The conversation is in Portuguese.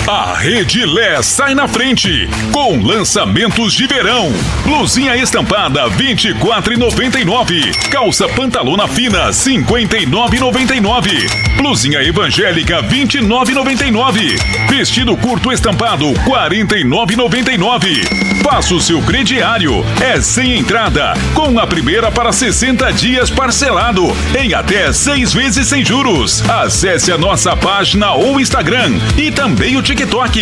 A Rede Lé sai na frente com lançamentos de verão. Blusinha estampada R$24,99. Calça pantalona fina R$59,99. Blusinha evangélica R$29,99. Vestido curto estampado R$49,99. Faça o seu crediário, é sem entrada, com a primeira para 60 dias parcelado, em até 6 vezes sem juros. Acesse a nossa página ou Instagram e também o TikTok.